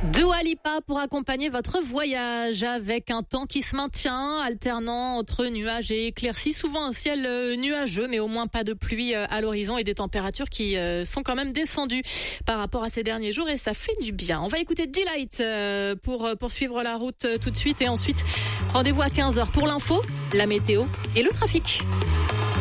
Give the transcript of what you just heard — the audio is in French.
Dua Lipa pour accompagner votre voyage avec un temps qui se maintient, alternant entre nuages et éclaircies, souvent un ciel nuageux, mais au moins pas de pluie à l'horizon et des températures qui sont quand même descendues par rapport à ces derniers jours et ça fait du bien. On va écouter Delight pour poursuivre la route tout de suite et ensuite rendez-vous à 15h pour l'info, la météo et le trafic.